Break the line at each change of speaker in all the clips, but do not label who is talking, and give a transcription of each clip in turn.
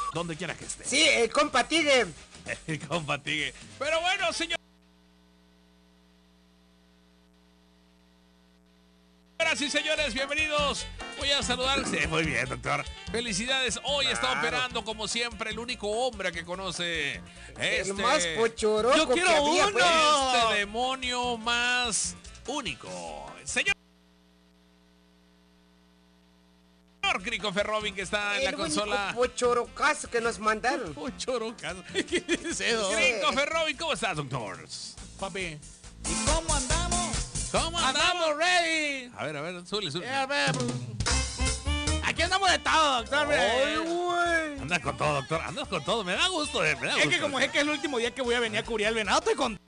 donde quiera que esté.
Sí, el compa Tigre.
El compa Tigre. Pero bueno, señor. Señoras y señores, bienvenidos. Voy a saludarse. Muy bien, doctor. Felicidades. Hoy está operando, como siempre, el único hombre que conoce
El más pochoroco.
Yo quiero
que había,
uno.
pues.
Este demonio más único. Señor Christopher Robin, que está en la consola.
El pochorocazo que nos mandaron.
Pochorocazo. ¿Qué es eso? Christopher Robin, ¿cómo estás, doctor?
Papi. ¿Y cómo andamos?
¿Cómo andamos? Ready. A ver, sube.
A ver. Aquí andamos de todo, doctor.
Ay, güey.
Andas con todo, doctor. Andas con todo. Me da gusto. Me da
Es
gusto.
que como es que es el último día que voy a venir a cubrir al venado, estoy contento.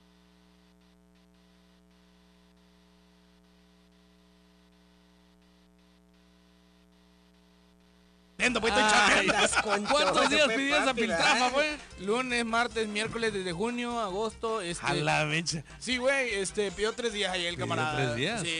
Pues estoy chambeando.
¿Cuántos días pidió esa piltrafa, güey?
Lunes, martes, miércoles, desde junio, agosto.
A la mecha.
Sí, güey, pidió 3 días ayer el camarada.
3 días.
Sí.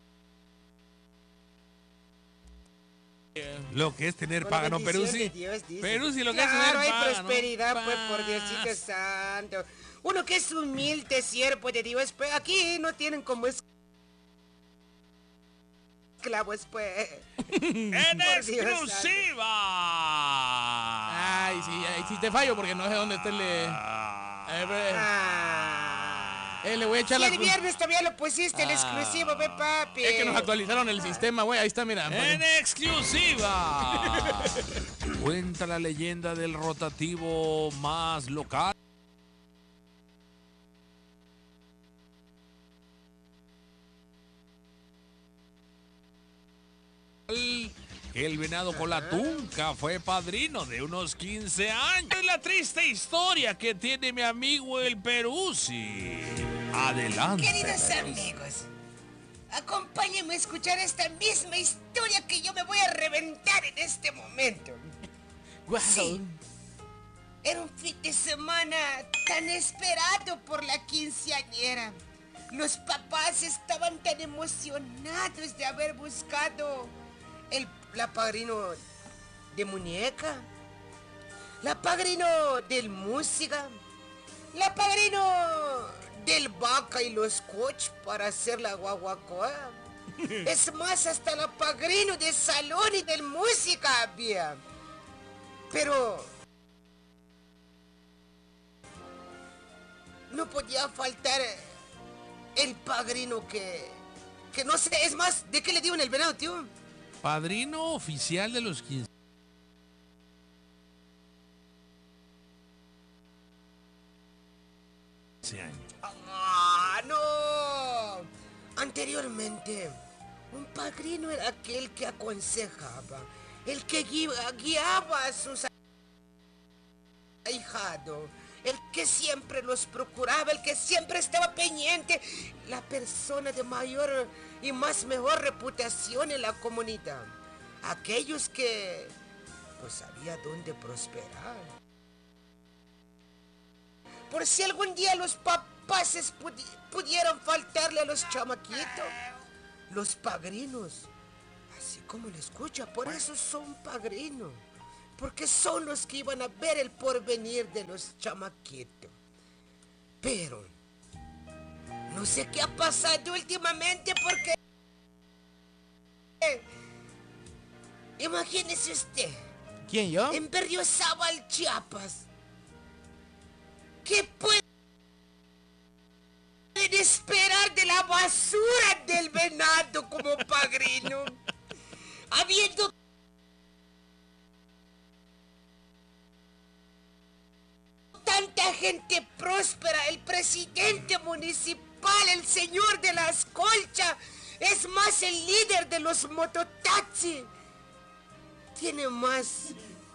Lo que es tener
Con
paga, ¿no,
bendición
Peruzzi?
de Dios, dice.
Peruzzi, lo que es
Claro,
tener
hay
paga,
prosperidad,
¿no?
pues, por Diosito santo. Uno que es humilde, siervo de Dios, pues, aquí no tienen como esclavos, pues.
¡En
Por Dios
exclusiva!
Ay, sí te fallo porque no sé dónde está el... le voy a echar
Y
la...
el viernes todavía lo pusiste, el exclusivo, ve, papi.
Es que nos actualizaron el sistema, güey. Ahí está, mira.
¡En exclusiva! Cuenta la leyenda del rotativo más local. El venado con la tunca fue padrino de unos 15 años. Es la triste historia que tiene mi amigo el Peruzzi. Adelante.
Queridos amigos, acompáñenme a escuchar esta misma historia que yo me voy a reventar en este momento.
Wow.
Sí, era un fin de semana tan esperado por la quinceañera. Los papás estaban tan emocionados de haber buscado la padrino de muñeca, la padrino del música, la padrino del vaca y los coches para hacer la guaguacoa. Es más, hasta la padrino de salón y del música había. Pero no podía faltar el padrino que no sé, es más, ¿de qué le digo en el venado, tío?
Padrino oficial de los 15 años.
¡Ah, no! Anteriormente, un padrino era aquel que aconsejaba, el que guiaba a sus ahijados, el que siempre los procuraba, el que siempre estaba pendiente, la persona de mayor y más mejor reputación en la comunidad. Aquellos que, pues, sabía dónde prosperar. Por si algún día los papás pudieran faltarle a los chamaquitos, los padrinos, así como le escucha, por eso son padrinos, porque son los que iban a ver el porvenir de los chamaquitos. Pero no sé qué ha pasado últimamente porque... imagínese usted.
¿Quién, yo?
En Berriozábal, Chiapas. ¿Qué pueden esperar de la basura del venado como padrino? Habiendo tanta gente próspera, el presidente municipal, el señor de las colchas, es más, el líder de los mototaxis, tiene más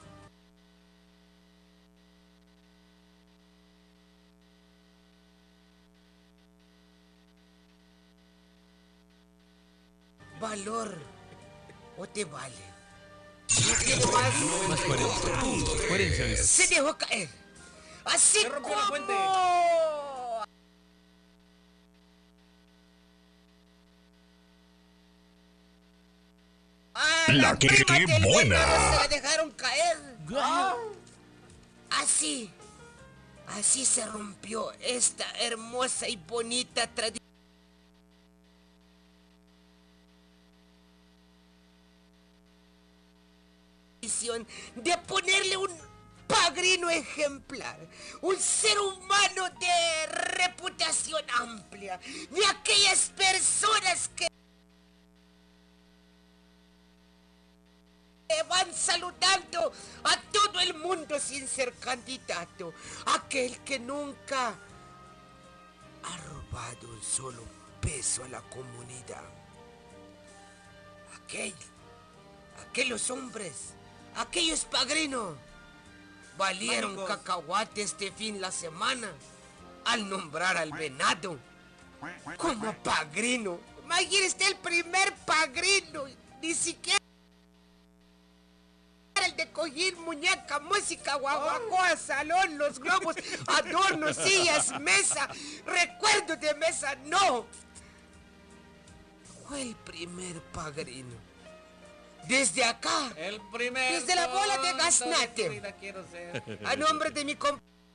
valor o te vale. No tiene
Más coherencia. Coherencia, dice.
Se dejó caer. Así
Se rompió la fuente.
como...
La que
prima del
buena.
venado se la dejaron caer. Así se rompió esta hermosa y bonita tradición de ponerle un padrino ejemplar, un ser humano de reputación amplia, de aquellas personas que van saludando a todo el mundo sin ser candidato, aquel que nunca ha robado un solo peso a la comunidad, aquellos hombres, aquellos padrinos valieron
Mágicos.
cacahuate este fin la semana al nombrar al venado como padrino. Imagínese el primer padrino, ni siquiera el de coger muñeca, música, guaguacoa, salón, los globos, adornos, sillas, mesa, recuerdos de mesa, no. Fue el primer padrino. Desde acá,
El primer
desde la bola de
tonto
gaznate,
tu vida quiero ser.
a nombre de mi compañero